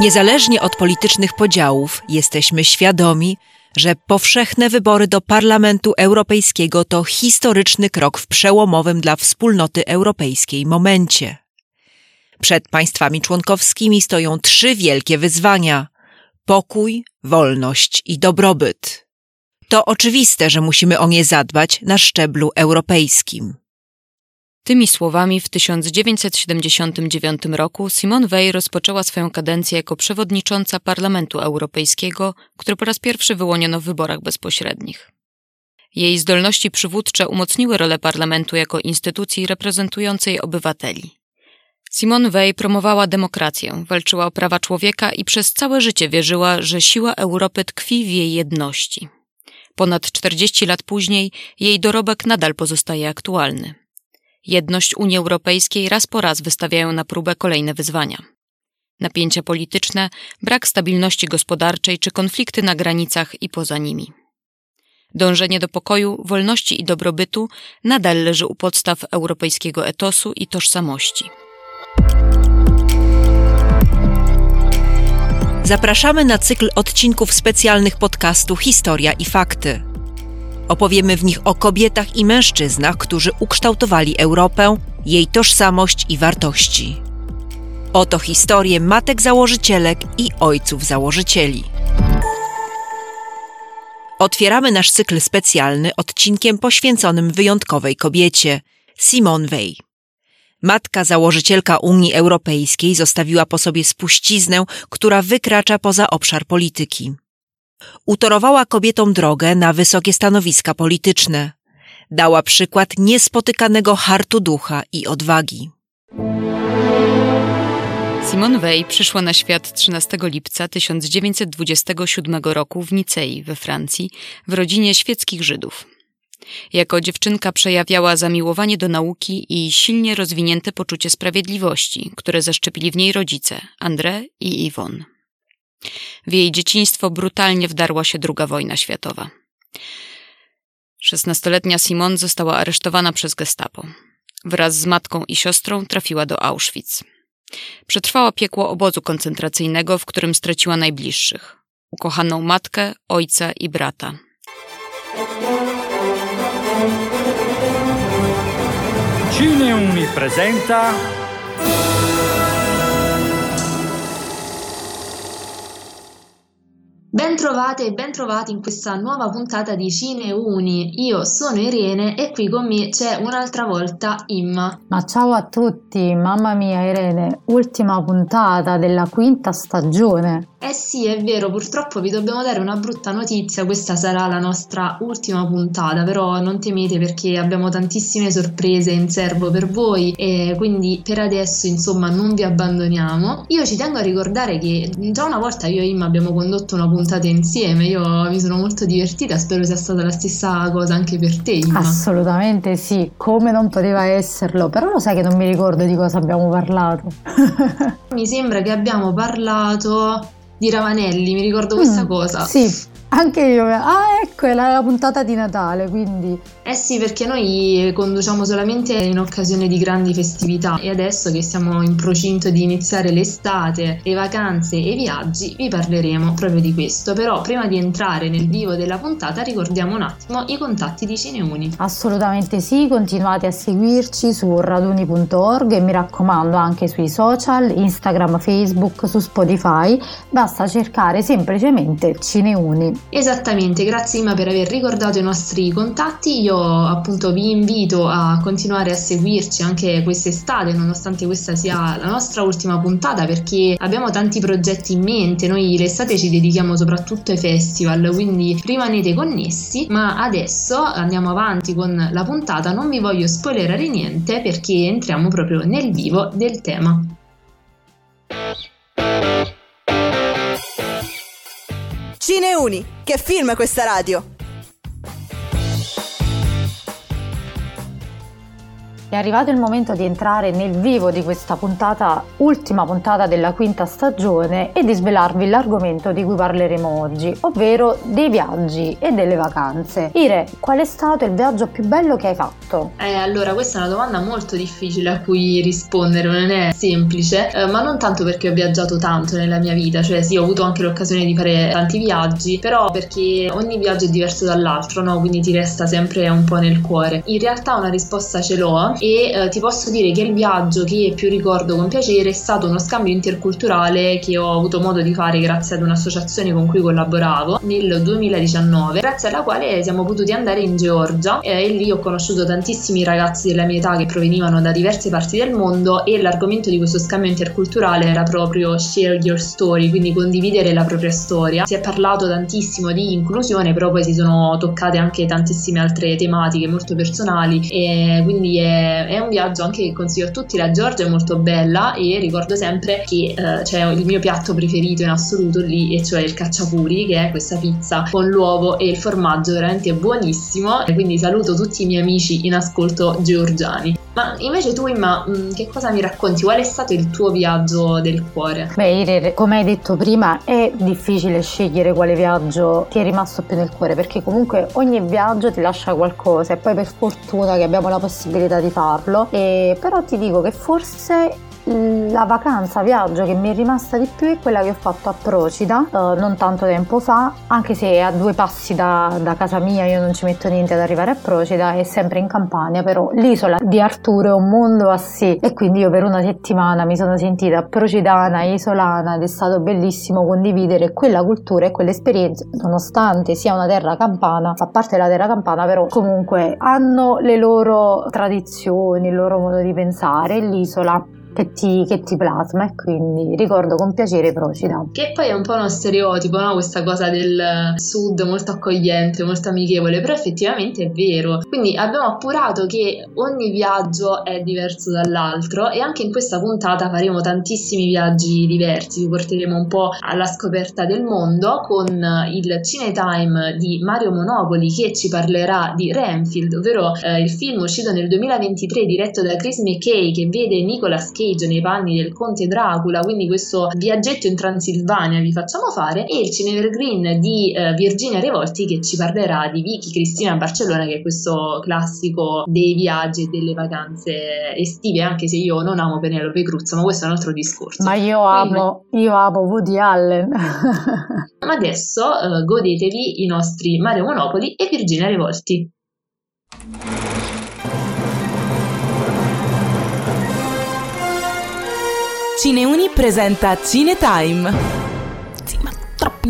Niezależnie od politycznych podziałów jesteśmy świadomi, że powszechne wybory do Parlamentu Europejskiego to historyczny krok w przełomowym dla Wspólnoty Europejskiej momencie. Przed państwami członkowskimi stoją 3 wielkie wyzwania: pokój, wolność i dobrobyt. To oczywiste, że musimy o nie zadbać na szczeblu europejskim. Tymi słowami w 1979 roku Simone Veil rozpoczęła swoją kadencję jako przewodnicząca Parlamentu Europejskiego, który po raz pierwszy wyłoniono w wyborach bezpośrednich. Jej zdolności przywódcze umocniły rolę parlamentu jako instytucji reprezentującej obywateli. Simone Veil promowała demokrację, walczyła o prawa człowieka i przez całe życie wierzyła, że siła Europy tkwi w jej jedności. Ponad 40 lat później jej dorobek nadal pozostaje aktualny. Jedność Unii Europejskiej raz po raz wystawiają na próbę kolejne wyzwania. Napięcia polityczne, brak stabilności gospodarczej czy konflikty na granicach i poza nimi. Dążenie do pokoju, wolności i dobrobytu nadal leży u podstaw europejskiego etosu i tożsamości. Zapraszamy na cykl odcinków specjalnych podcastu Historia i Fakty. Opowiemy w nich o kobietach i mężczyznach, którzy ukształtowali Europę, jej tożsamość i wartości. Oto historie matek założycielek i ojców założycieli. Otwieramy nasz cykl specjalny odcinkiem poświęconym wyjątkowej kobiecie, Simone Veil. Matka założycielka Unii Europejskiej zostawiła po sobie spuściznę, która wykracza poza obszar polityki. Utorowała kobietom drogę na wysokie stanowiska polityczne. Dała przykład niespotykanego hartu ducha i odwagi. Simone Veil przyszła na świat 13 lipca 1927 roku w Nicei we Francji w rodzinie świeckich Żydów. Jako dziewczynka przejawiała zamiłowanie do nauki i silnie rozwinięte poczucie sprawiedliwości, które zaszczepili w niej rodzice, André i Yvonne. W jej dzieciństwo brutalnie wdarła się II wojna światowa. 16-letnia Simone została aresztowana przez Gestapo. Wraz z matką i siostrą trafiła do Auschwitz. Przetrwała piekło obozu koncentracyjnego, w którym straciła najbliższych: ukochaną matkę, ojca i brata. Cineuni presenta Bentrovate e bentrovati in questa nuova puntata di Cine Uni. Io sono Irene e qui con me c'è un'altra volta Imma. Ma ciao a tutti, mamma mia Irene, ultima puntata della 5ª stagione. Eh sì, è vero, purtroppo vi dobbiamo dare una brutta notizia, questa sarà la nostra ultima puntata, però non temete perché abbiamo tantissime sorprese in serbo per voi e quindi per adesso insomma non vi abbandoniamo. Io ci tengo a ricordare che già una volta io e Imma abbiamo condotto una puntata insieme, io mi sono molto divertita, spero sia stata la stessa cosa anche per te, Imma. Assolutamente sì, come non poteva esserlo, però lo sai che non mi ricordo di cosa abbiamo parlato. Mi sembra che abbiamo parlato di Ravanelli, mi ricordo questa cosa. Sì, anche io. Ah, ecco, è la puntata di Natale, quindi. Eh sì, perché noi conduciamo solamente in occasione di grandi festività e adesso che siamo in procinto di iniziare l'estate, le vacanze e i viaggi, vi parleremo proprio di questo. Però prima di entrare nel vivo della puntata ricordiamo un attimo i contatti di Cineuni. Assolutamente sì, continuate a seguirci su raduni.org e mi raccomando anche sui social, Instagram, Facebook, su Spotify, basta cercare semplicemente Cineuni. Esattamente, grazie Imma per aver ricordato i nostri contatti. Io appunto vi invito a continuare a seguirci anche quest'estate, nonostante questa sia la nostra ultima puntata, perché abbiamo tanti progetti in mente. Noi l'estate ci dedichiamo soprattutto ai festival, quindi rimanete connessi, ma adesso andiamo avanti con la puntata, non vi voglio spoilerare niente perché entriamo proprio nel vivo del tema. Cineuni, che film è questa radio? È arrivato il momento di entrare nel vivo di questa puntata, ultima puntata della quinta stagione, e di svelarvi l'argomento di cui parleremo oggi, ovvero dei viaggi e delle vacanze. Ire, qual è stato il viaggio più bello che hai fatto? Allora, questa è una domanda molto difficile a cui rispondere, non è semplice, ma non tanto perché ho viaggiato tanto nella mia vita, cioè sì, ho avuto anche l'occasione di fare tanti viaggi, però perché ogni viaggio è diverso dall'altro, no? Quindi ti resta sempre un po' nel cuore. In realtà una risposta ce l'ho e ti posso dire che il viaggio che più ricordo con piacere è stato uno scambio interculturale che ho avuto modo di fare grazie ad un'associazione con cui collaboravo nel 2019, grazie alla quale siamo potuti andare in Georgia e lì ho conosciuto tantissimi ragazzi della mia età che provenivano da diverse parti del mondo, e l'argomento di questo scambio interculturale era proprio share your story, quindi condividere la propria storia. Si è parlato tantissimo di inclusione, però poi si sono toccate anche tantissime altre tematiche molto personali, e quindi è un viaggio anche che consiglio a tutti. La Georgia è molto bella e ricordo sempre che c'è il mio piatto preferito in assoluto lì, e cioè il cacciapuri, che è questa pizza con l'uovo e il formaggio veramente buonissimo, e quindi saluto tutti i miei amici in ascolto georgiani. Ma invece tu, Imma, che cosa mi racconti? Qual è stato il tuo viaggio del cuore? Beh, come hai detto prima, è difficile scegliere quale viaggio ti è rimasto più nel cuore, perché comunque ogni viaggio ti lascia qualcosa, e poi per fortuna che abbiamo la possibilità di farlo. Però ti dico che forse la vacanza viaggio che mi è rimasta di più è quella che ho fatto a Procida non tanto tempo fa, anche se è a 2 passi da casa mia, io non ci metto niente ad arrivare a Procida, è sempre in Campania, però l'isola di Arturo è un mondo a sé, e quindi io per una settimana mi sono sentita procidana, isolana, ed è stato bellissimo condividere quella cultura e quell'esperienza, nonostante sia una terra campana, fa parte della terra campana, però comunque hanno le loro tradizioni, il loro modo di pensare, l'isola che ti plasma, e quindi ricordo con piacere Procida. Che poi è un po' uno stereotipo, no? Questa cosa del sud molto accogliente, molto amichevole, però effettivamente è vero. Quindi abbiamo appurato che ogni viaggio è diverso dall'altro, e anche in questa puntata faremo tantissimi viaggi diversi, vi porteremo un po' alla scoperta del mondo con il Cinetime di Mario Monopoli, che ci parlerà di Renfield, ovvero il film uscito nel 2023 diretto da Chris McKay, che vede Nicolas Cage nei panni del conte Dracula, quindi questo viaggetto in Transilvania vi facciamo fare, e il Cinevergreen di Virginia Revolti, che ci parlerà di Vicky Cristina a Barcellona, che è questo classico dei viaggi e delle vacanze estive, anche se io non amo Penelope Cruz, ma questo è un altro discorso. Ma io amo Woody Allen. Ma adesso godetevi i nostri Mario Monopoli e Virginia Revolti. Cineuni presenta Cinetime. Sì, ma troppi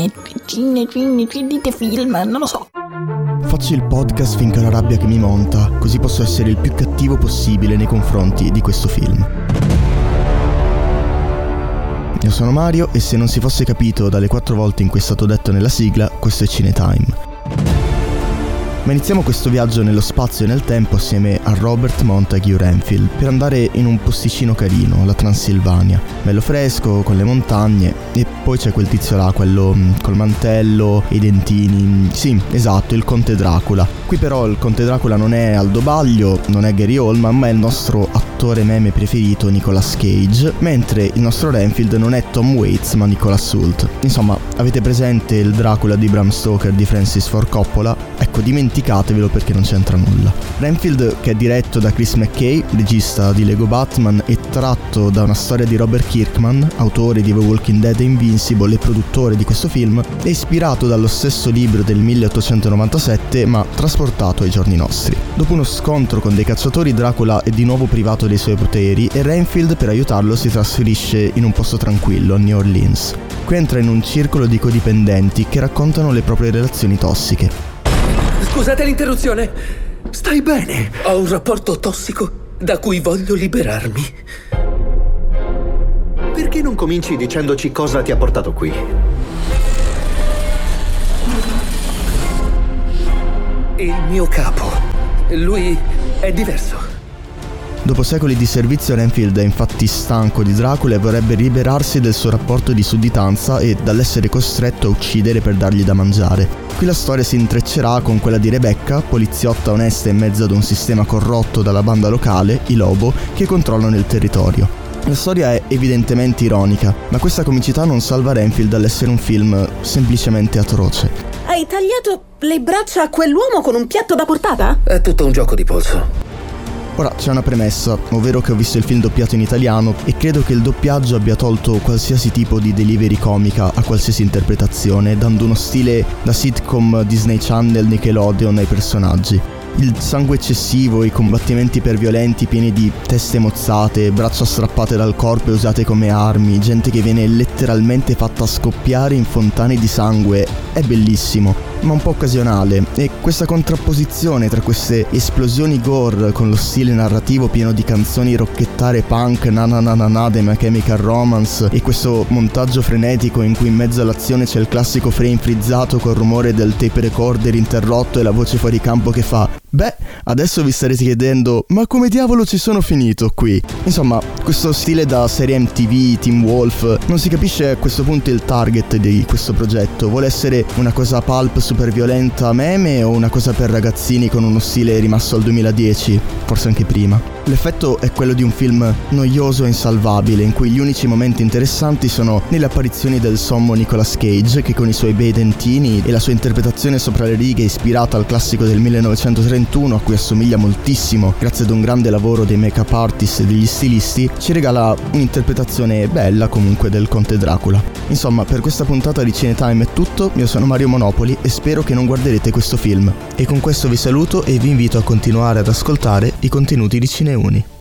dite film, non lo so. Faccio il podcast finché ho la rabbia che mi monta, così posso essere il più cattivo possibile nei confronti di questo film. Io sono Mario, e se non si fosse capito dalle 4 volte in cui è stato detto nella sigla, questo è Cinetime. Ma iniziamo questo viaggio nello spazio e nel tempo assieme a Robert Montague Renfield per andare in un posticino carino, la Transilvania, bello fresco, con le montagne, e poi c'è quel tizio là, quello col mantello e i dentini, sì, esatto, il conte Dracula. Qui però il conte Dracula non è Aldo Baglio, non è Gary Oldman, ma è il nostro attore meme preferito Nicolas Cage, mentre il nostro Renfield non è Tom Waits ma Nicholas Hoult. Insomma, avete presente il Dracula di Bram Stoker di Francis Ford Coppola? Ecco, dimenticatevelo perché non c'entra nulla. Renfield, che è diretto da Chris McKay, regista di Lego Batman, e tratto da una storia di Robert Kirkman, autore di The Walking Dead e Invincible e produttore di questo film, è ispirato dallo stesso libro del 1897 ma trasportato ai giorni nostri. Dopo uno scontro con dei cacciatori, Dracula è di nuovo privato dei suoi poteri e Renfield, per aiutarlo, si trasferisce in un posto tranquillo, a New Orleans. Qui entra in un circolo di codipendenti che raccontano le proprie relazioni tossiche. Scusate l'interruzione. Stai bene? Ho un rapporto tossico da cui voglio liberarmi. Perché non cominci dicendoci cosa ti ha portato qui? Il mio capo. Lui è diverso. Dopo secoli di servizio Renfield è infatti stanco di Dracula e vorrebbe liberarsi del suo rapporto di sudditanza e dall'essere costretto a uccidere per dargli da mangiare. Qui la storia si intreccerà con quella di Rebecca, poliziotta onesta in mezzo ad un sistema corrotto dalla banda locale, i Lobo, che controllano il territorio. La storia è evidentemente ironica, ma questa comicità non salva Renfield dall'essere un film semplicemente atroce. Hai tagliato le braccia a quell'uomo con un piatto da portata? È tutto un gioco di polso. Ora c'è una premessa, ovvero che ho visto il film doppiato in italiano e credo che il doppiaggio abbia tolto qualsiasi tipo di delivery comica a qualsiasi interpretazione, dando uno stile da sitcom Disney Channel Nickelodeon ai personaggi. Il sangue eccessivo, i combattimenti iperviolenti pieni di teste mozzate, braccia strappate dal corpo e usate come armi, gente che viene letteralmente fatta scoppiare in fontane di sangue, è bellissimo, ma un po' occasionale, e questa contrapposizione tra queste esplosioni gore con lo stile narrativo pieno di canzoni rocchettare punk na na na na na dei My Chemical Romance e questo montaggio frenetico in cui in mezzo all'azione c'è il classico frame frizzato col rumore del tape recorder interrotto e la voce fuori campo che fa beh, adesso vi starete chiedendo ma come diavolo ci sono finito qui? Insomma, questo stile da serie MTV, Teen Wolf, non si capisce a questo punto il target di questo progetto. Vuole essere una cosa pulp super violenta meme o una cosa per ragazzini con uno stile rimasto al 2010, forse anche prima? L'effetto è quello di un film noioso e insalvabile, in cui gli unici momenti interessanti sono nelle apparizioni del sommo Nicolas Cage, che con i suoi bei dentini e la sua interpretazione sopra le righe ispirata al classico del 1931, a cui assomiglia moltissimo grazie ad un grande lavoro dei make-up artist e degli stilisti, ci regala un'interpretazione bella comunque del Conte Dracula. Insomma, per questa puntata di Cinetime è tutto, io sono Mario Monopoli e spero che non guarderete questo film. E con questo vi saluto e vi invito a continuare ad ascoltare i contenuti di Cineuni.